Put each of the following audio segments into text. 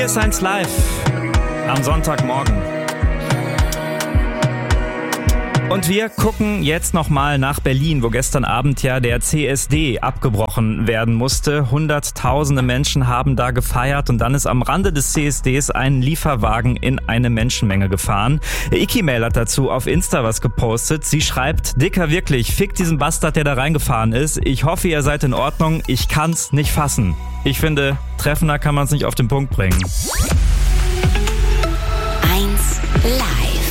Hier ist 1 Live am Sonntagmorgen. Und wir gucken jetzt nochmal nach Berlin, wo gestern Abend ja der CSD abgebrochen werden musste. Hunderttausende Menschen haben da gefeiert und dann ist am Rande des CSDs ein Lieferwagen in eine Menschenmenge gefahren. Iki-Mail hat dazu auf Insta was gepostet. Sie schreibt: Dicker, wirklich, fick diesen Bastard, der da reingefahren ist. Ich hoffe, ihr seid in Ordnung. Ich kann's nicht fassen. Ich finde, treffender kann man es nicht auf den Punkt bringen. 1 Live.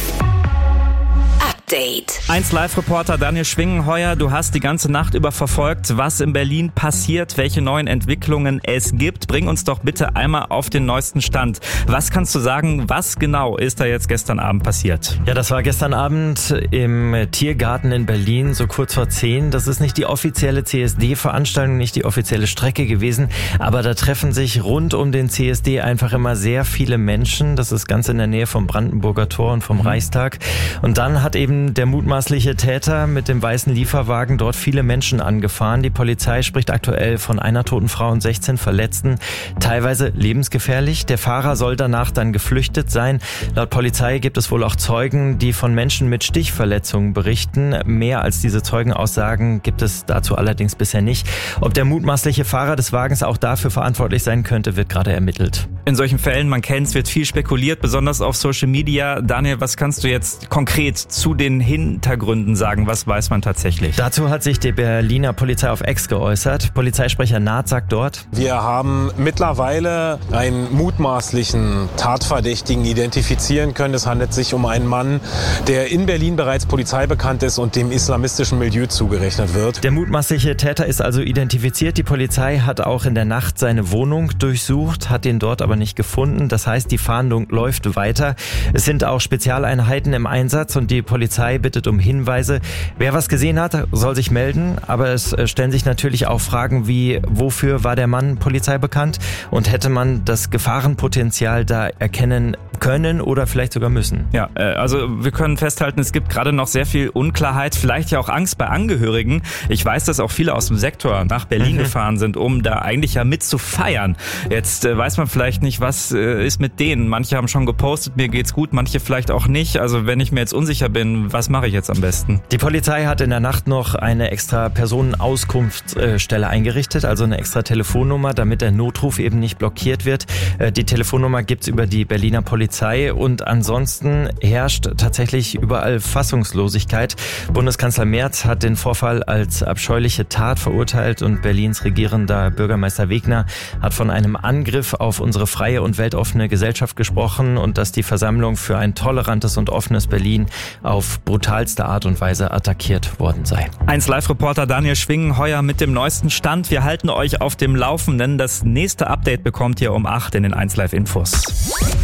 Update. 1 Live-Reporter Daniel Schwingenheuer, du hast die ganze Nacht über verfolgt, was in Berlin passiert, welche neuen Entwicklungen es gibt. Bring uns doch bitte einmal auf den neuesten Stand. Was kannst du sagen, was genau ist da jetzt gestern Abend passiert? Ja, das war gestern Abend im Tiergarten in Berlin, so kurz vor 10. Das ist nicht die offizielle CSD-Veranstaltung, nicht die offizielle Strecke gewesen, aber da treffen sich rund um den CSD einfach immer sehr viele Menschen. Das ist ganz in der Nähe vom Brandenburger Tor und vom Reichstag. Und dann hat eben der mutmaßliche Täter mit dem weißen Lieferwagen dort viele Menschen angefahren. Die Polizei spricht aktuell von einer toten Frau und 16 Verletzten, teilweise lebensgefährlich. Der Fahrer soll danach dann geflüchtet sein. Laut Polizei gibt es wohl auch Zeugen, die von Menschen mit Stichverletzungen berichten. Mehr als diese Zeugenaussagen gibt es dazu allerdings bisher nicht. Ob der mutmaßliche Fahrer des Wagens auch dafür verantwortlich sein könnte, wird gerade ermittelt. In solchen Fällen, man kennt es, wird viel spekuliert, besonders auf Social Media. Daniel, was kannst du jetzt konkret zu den Hintergründen sagen? Was weiß man tatsächlich? Dazu hat sich die Berliner Polizei auf X geäußert. Polizeisprecher Naht sagt dort: Wir haben mittlerweile einen mutmaßlichen Tatverdächtigen identifizieren können. Es handelt sich um einen Mann, der in Berlin bereits polizeibekannt ist und dem islamistischen Milieu zugerechnet wird. Der mutmaßliche Täter ist also identifiziert. Die Polizei hat auch in der Nacht seine Wohnung durchsucht, hat ihn dort aber nicht gefunden. Das heißt, die Fahndung läuft weiter. Es sind auch Spezialeinheiten im Einsatz und die Polizei bittet um Hinweise. Wer was gesehen hat, soll sich melden. Aber es stellen sich natürlich auch Fragen wie: Wofür war der Mann Polizei bekannt? Und hätte man das Gefahrenpotenzial da erkennen können oder vielleicht sogar müssen? Ja, also wir können festhalten, es gibt gerade noch sehr viel Unklarheit, vielleicht ja auch Angst bei Angehörigen. Ich weiß, dass auch viele aus dem Sektor nach Berlin gefahren sind, um da eigentlich ja mit zu feiern. Jetzt weiß man vielleicht nicht, was ist mit denen. Manche haben schon gepostet, mir geht's gut, manche vielleicht auch nicht. Also wenn ich mir jetzt unsicher bin, was mache ich jetzt am besten? Die Polizei hat in der Nacht noch eine extra Personenauskunftsstelle eingerichtet, also eine extra Telefonnummer, damit der Notruf eben nicht blockiert wird. Die Telefonnummer gibt's über die Berliner Polizei und ansonsten herrscht tatsächlich überall Fassungslosigkeit. Bundeskanzler Merz hat den Vorfall als abscheuliche Tat verurteilt und Berlins regierender Bürgermeister Wegner hat von einem Angriff auf unsere freie und weltoffene Gesellschaft gesprochen und dass die Versammlung für ein tolerantes und offenes Berlin auf brutalste Art und Weise attackiert worden sei. 1 Live-Reporter Daniel Schwingenheuer mit dem neuesten Stand. Wir halten euch auf dem Laufenden. Das nächste Update bekommt ihr um 8 in den 1 Live-Infos.